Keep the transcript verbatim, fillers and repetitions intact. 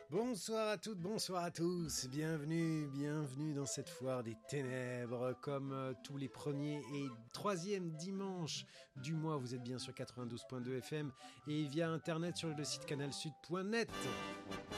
Bonsoir à toutes, bonsoir à tous, bienvenue, bienvenue dans cette foire des ténèbres, comme euh, tous les premiers et troisièmes dimanches du mois, vous êtes bien sur quatre-vingt-douze point deux F M et via internet sur le site canal sud point net.